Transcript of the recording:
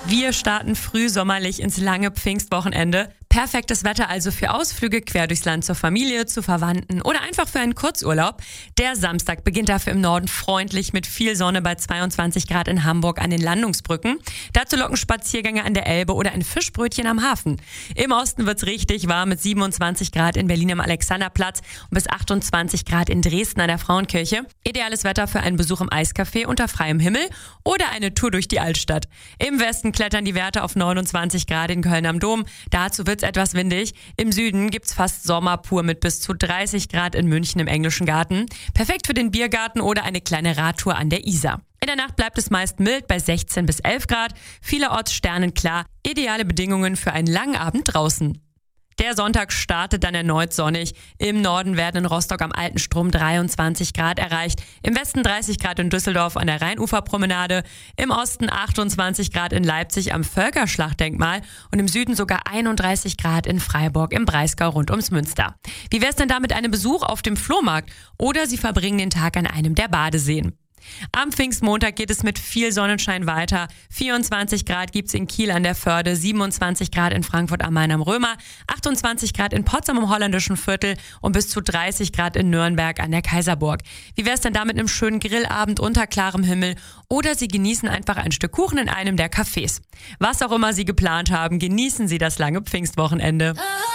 Wir starten frühsommerlich ins lange Pfingstwochenende. Perfektes Wetter also für Ausflüge quer durchs Land zur Familie, zu Verwandten oder einfach für einen Kurzurlaub. Der Samstag beginnt dafür im Norden freundlich mit viel Sonne bei 22 Grad in Hamburg an den Landungsbrücken. Dazu locken Spaziergänge an der Elbe oder ein Fischbrötchen am Hafen. Im Osten wird's richtig warm mit 27 Grad in Berlin am Alexanderplatz und bis 28 Grad in Dresden an der Frauenkirche. Ideales Wetter für einen Besuch im Eiscafé unter freiem Himmel oder eine Tour durch die Altstadt. Im Westen klettern die Werte auf 29 Grad in Köln am Dom. Dazu wird's etwas windig. Im Süden gibt's fast Sommer pur mit bis zu 30 Grad in München im Englischen Garten. Perfekt für den Biergarten oder eine kleine Radtour an der Isar. In der Nacht bleibt es meist mild bei 16 bis 11 Grad. Vielerorts sternenklar. Ideale Bedingungen für einen langen Abend draußen. Der Sonntag startet dann erneut sonnig. Im Norden werden in Rostock am Alten Strom 23 Grad erreicht. Im Westen 30 Grad in Düsseldorf an der Rheinuferpromenade. Im Osten 28 Grad in Leipzig am Völkerschlachtdenkmal. Und im Süden sogar 31 Grad in Freiburg im Breisgau rund ums Münster. Wie wär's denn da mit einem Besuch auf dem Flohmarkt? Oder Sie verbringen den Tag an einem der Badeseen. Am Pfingstmontag geht es mit viel Sonnenschein weiter. 24 Grad gibt's in Kiel an der Förde, 27 Grad in Frankfurt am Main am Römer, 28 Grad in Potsdam im Holländischen Viertel und bis zu 30 Grad in Nürnberg an der Kaiserburg. Wie wär's denn da mit einem schönen Grillabend unter klarem Himmel? Oder Sie genießen einfach ein Stück Kuchen in einem der Cafés. Was auch immer Sie geplant haben, genießen Sie das lange Pfingstwochenende.